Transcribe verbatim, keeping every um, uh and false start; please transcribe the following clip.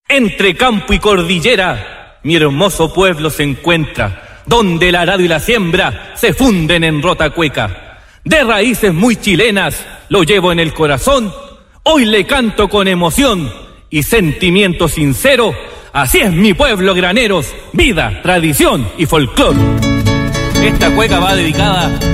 Entre campo y cordillera, mi hermoso pueblo se encuentra, donde el arado y la siembra se funden en rota cueca. De raíces muy chilenas, lo llevo en el corazón, hoy le canto con emoción y sentimiento sincero. Así es mi pueblo, graneros, vida, tradición y folclor. Esta cueca va dedicada